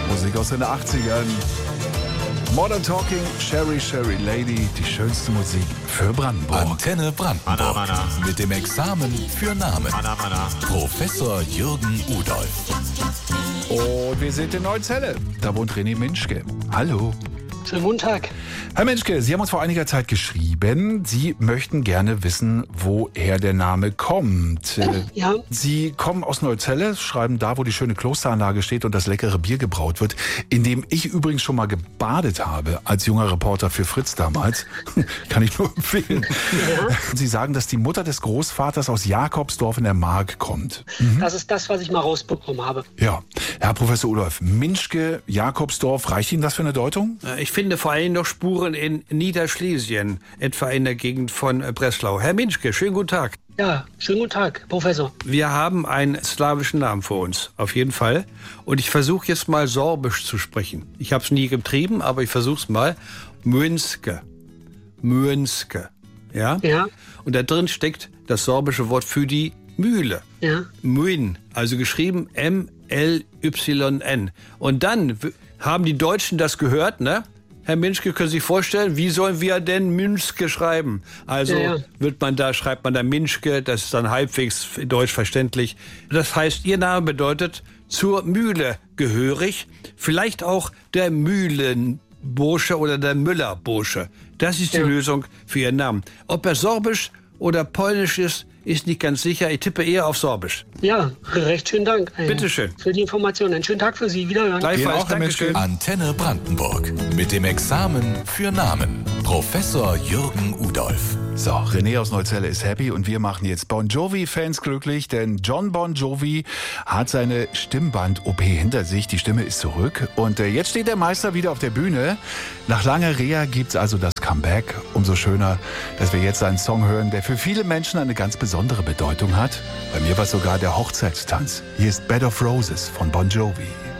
Musik aus den 80ern. Modern Talking, Sherry, Sherry Lady, die schönste Musik für Brandenburg. Antenne Brandenburg. Mit dem Examen für Namen. Professor Jürgen Udolph. Und wir sind in Neuzelle. Da wohnt René Minschke. Hallo. Schönen guten Tag. Herr Minschke, Sie haben uns vor einiger Zeit geschrieben, Sie möchten gerne wissen, woher der Name kommt. Ja. Sie kommen aus Neuzelle, schreiben da, wo die schöne Klosteranlage steht und das leckere Bier gebraut wird, in dem ich übrigens schon mal gebadet habe, als junger Reporter für Fritz damals. Kann ich nur empfehlen. Ja. Sie sagen, dass die Mutter des Großvaters aus Jakobsdorf in der Mark kommt. Das ist das, was ich mal rausbekommen habe. Ja. Herr Professor Udolph, Minschke, Jakobsdorf, reicht Ihnen das für eine Deutung? Ich finde vor allem noch Spuren in Niederschlesien, etwa in der Gegend von Breslau. Herr Minschke, schönen guten Tag. Ja, schönen guten Tag, Professor. Wir haben einen slawischen Namen vor uns, auf jeden Fall. Und ich versuche jetzt mal Sorbisch zu sprechen. Ich habe es nie getrieben, aber ich versuche es mal. Münske. Münske. Ja? Ja. Und da drin steckt das sorbische Wort für die Mühle. Ja. Mün, also geschrieben M-L-Y-N. Und dann haben die Deutschen das gehört, ne? Herr Minschke, können Sie sich vorstellen, wie sollen wir denn Minschke schreiben? Also schreibt man da Minschke, das ist dann halbwegs deutsch verständlich. Das heißt, Ihr Name bedeutet zur Mühle gehörig, vielleicht auch der Mühlenbursche oder der Müllerbursche. Das ist die Lösung für Ihren Namen. Ob er sorbisch oder polnisch ist nicht ganz sicher. Ich tippe eher auf Sorbisch. Ja, recht schönen Dank. Bitte schön. Für die Informationen. Einen schönen Tag für Sie. Wiederhören. Gleichfalls, Dankeschön. Antenne Brandenburg. Mit dem Examen für Namen. Professor Jürgen Udolph. So, René aus Neuzelle ist happy und wir machen jetzt Bon Jovi-Fans glücklich, denn John Bon Jovi hat seine Stimmband-OP hinter sich. Die Stimme ist zurück und jetzt steht der Meister wieder auf der Bühne. Nach langer Reha gibt's also das Comeback. Umso schöner, dass wir jetzt einen Song hören, der für viele Menschen eine ganz besondere Bedeutung hat. Bei mir war es sogar der Hochzeitstanz. Hier ist Bed of Roses von Bon Jovi.